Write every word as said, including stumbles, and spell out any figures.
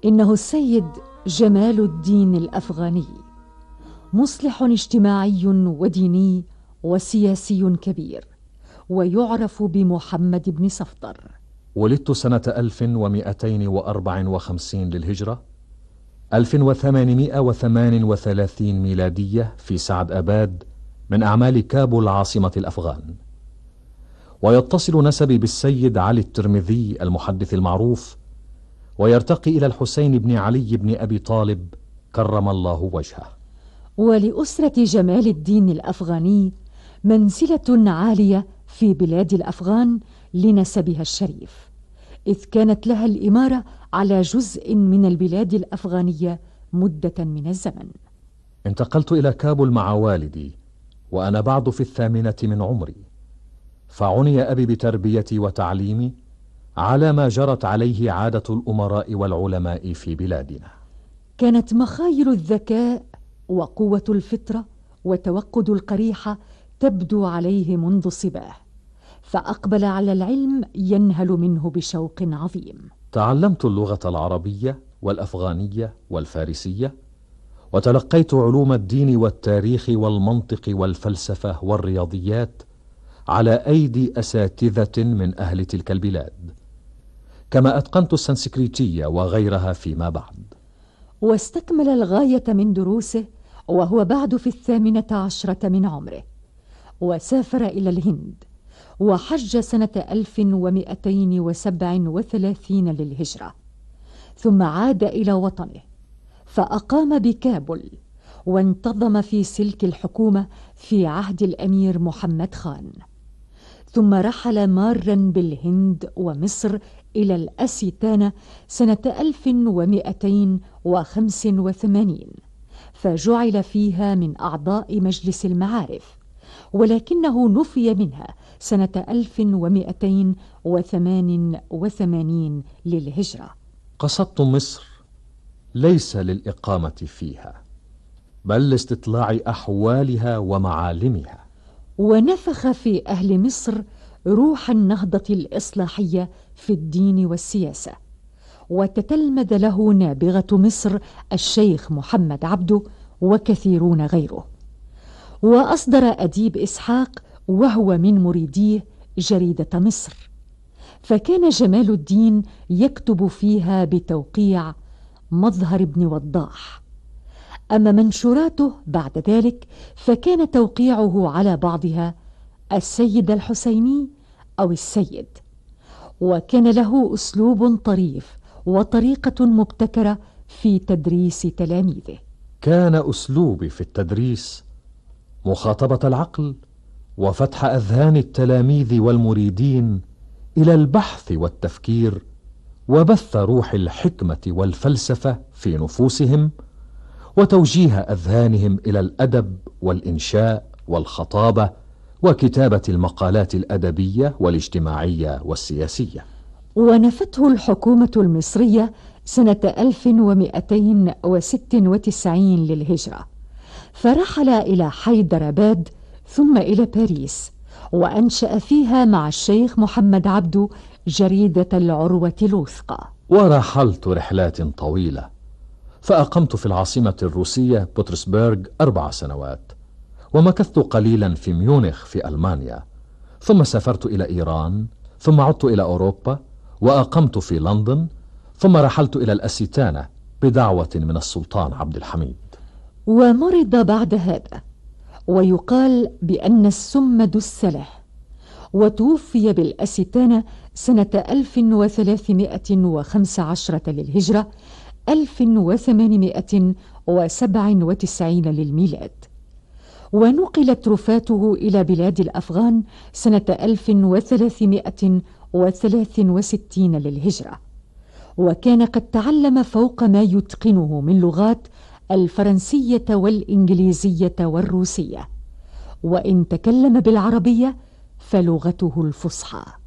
إنه السيد جمال الدين الأفغاني، مصلح اجتماعي وديني وسياسي كبير، ويعرف بمحمد بن صفدر. ولدت سنة ألف ومئتين وأربع وخمسين للهجرة، ألف وثمانمائة وثمان وثلاثين ميلادية، في سعد أباد من أعمال كابول عاصمة الأفغان. ويتصل نسبي بالسيد علي الترمذي المحدث المعروف، ويرتقي إلى الحسين بن علي بن أبي طالب كرم الله وجهه. ولأسرة جمال الدين الأفغاني منزلة عالية في بلاد الأفغان لنسبها الشريف، إذ كانت لها الإمارة على جزء من البلاد الأفغانية مدة من الزمن. انتقلت إلى كابول مع والدي وأنا بعد في الثامنة من عمري، فعني أبي بتربيتي وتعليمي على ما جرت عليه عادة الأمراء والعلماء في بلادنا. كانت مخايل الذكاء وقوة الفطرة وتوقد القريحة تبدو عليه منذ صباه، فأقبل على العلم ينهل منه بشوق عظيم. تعلمت اللغة العربية والأفغانية والفارسية، وتلقيت علوم الدين والتاريخ والمنطق والفلسفة والرياضيات على أيدي أساتذة من أهل تلك البلاد، كما أتقنت السنسكريتية وغيرها فيما بعد. واستكمل الغاية من دروسه وهو بعد في الثامنة عشرة من عمره، وسافر إلى الهند وحج سنة ألف ومئتين وسبع وثلاثين للهجرة، ثم عاد إلى وطنه فأقام بكابل، وانتظم في سلك الحكومة في عهد الأمير محمد خان، ثم رحل مارا بالهند ومصر إلى الأسيتانة سنة ألف ومئتين وخمس وثمانين، فجعل فيها من أعضاء مجلس المعارف، ولكنه نفي منها سنة ألف ومئتين وثمان وثمانين للهجرة. قصدت مصر ليس للإقامة فيها، بل لاستطلاع أحوالها ومعالمها. ونفخ في أهل مصر روح النهضة الإصلاحية في الدين والسياسة، وتتلمذ له نابغة مصر الشيخ محمد عبده وكثيرون غيره. وأصدر أديب إسحاق وهو من مريديه جريدة مصر، فكان جمال الدين يكتب فيها بتوقيع مظهر بن وضاح. أما منشوراته بعد ذلك فكان توقيعه على بعضها السيد الحسيني أو السيد، وكان له أسلوب طريف وطريقة مبتكرة في تدريس تلاميذه. كان أسلوبي في التدريس مخاطبة العقل وفتح أذهان التلاميذ والمريدين إلى البحث والتفكير، وبث روح الحكمة والفلسفة في نفوسهم، وتوجيه أذهانهم إلى الأدب والإنشاء والخطابة وكتابة المقالات الأدبية والاجتماعية والسياسية. ونفته الحكومة المصرية سنة ألف ومئتين وست وتسعين للهجرة، فرحل إلى حيدرباد ثم إلى باريس، وأنشأ فيها مع الشيخ محمد عبده جريدة العروة الوثقى. ورحلت رحلات طويلة، فأقمت في العاصمة الروسية بطرسبرغ أربع سنوات، ومكثت قليلا في ميونخ في ألمانيا، ثم سافرت إلى إيران، ثم عدت إلى أوروبا وأقمت في لندن، ثم رحلت إلى الأسيتانة بدعوة من السلطان عبد الحميد. ومرض بعد هذا، ويقال بأن السم دس له، وتوفي بالأسيتانة سنة ألف وثلاثمائة وخمس عشرة للهجرة، ألف وثمانمائة وسبع وتسعين للميلاد. ونقلت رفاته إلى بلاد الأفغان سنة ألف وثلاثمائة وثلاث وستين للهجرة، وكان قد تعلم فوق ما يتقنه من لغات الفرنسية والإنجليزية والروسية، وإن تكلم بالعربية فلغته الفصحى.